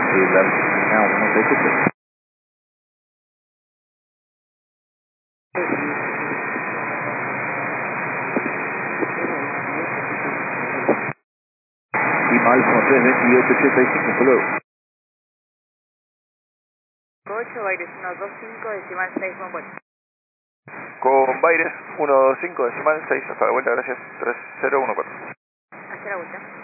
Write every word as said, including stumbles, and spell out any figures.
Sí, claro. No, no se escucha. Y Malfo tres veintiocho ochenta y cinco, hasta luego. ocho, Baires uno dos cinco, decimal seis, buen vuelo. Con Baires uno dos cinco, decimal seis, hasta la vuelta, gracias. tres cero uno cuatro. Hacia la vuelta.